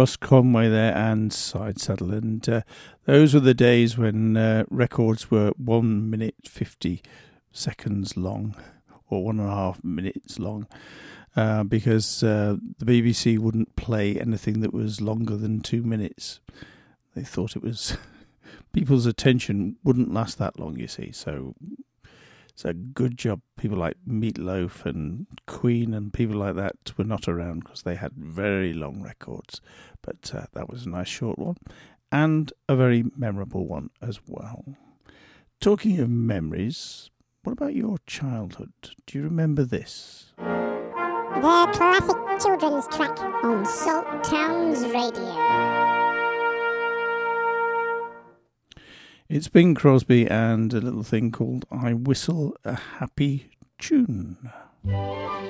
Russ Conway there and Side Saddle. And those were the days when records were 1 minute 50 seconds long, or 1.5 minutes long, because the BBC wouldn't play anything that was longer than 2 minutes. They thought it was... people's attention wouldn't last that long, you see, so... It's a good job people like Meatloaf and Queen and people like that were not around, because they had very long records. But that was a nice short one, and a very memorable one as well. Talking of memories, what about your childhood? Do you remember this? The classic children's track on Salt Towns Radio. It's Bing Crosby and a little thing called I Whistle a Happy Tune.